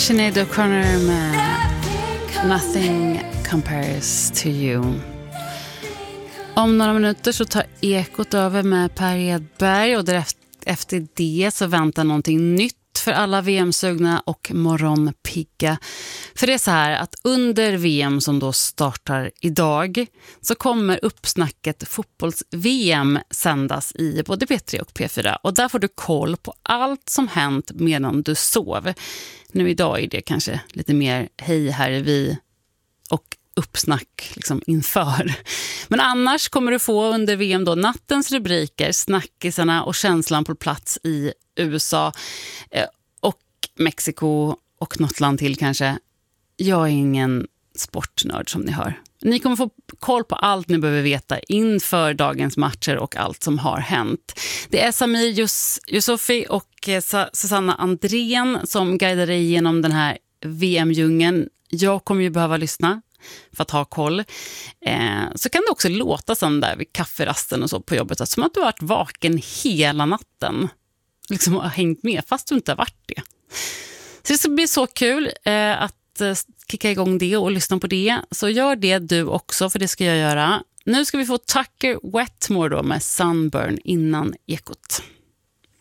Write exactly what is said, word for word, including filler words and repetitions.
Sinéad O'Connor med Nothing Compares to You. Om några minuter så tar Ekot över med Per Edberg och därefter det så väntar någonting nytt för alla V M-sugna och morgonpigga. För det är så här att under V M som då startar idag så kommer uppsnacket fotbolls-V M sändas i både P tre och P fyra. Och där får du koll på allt som hänt medan du sov. Nu idag är det kanske lite mer hej här är vi och uppsnack liksom inför. Men annars kommer du få under V M då nattens rubriker, snackisarna och känslan på plats i U S A och Mexiko och något land till kanske. Jag är ingen sportnörd som ni hör. Ni kommer få koll på allt ni behöver veta inför dagens matcher och allt som har hänt. Det är Samir Yus- Yusufi och Susanna Andrén som guidar dig genom den här V M-djungeln. Jag kommer ju behöva lyssna för att ha koll. Eh, så kan det också låta som där vid kafferasten och så på jobbet, som att du har varit vaken hela natten. Liksom har hängt med fast du inte har varit det. Så det ska bli så kul eh, att eh, kicka igång det och lyssna på det. Så gör det du också, för det ska jag göra. Nu ska vi få Tucker Wetmore då med Sunburn innan Ekot.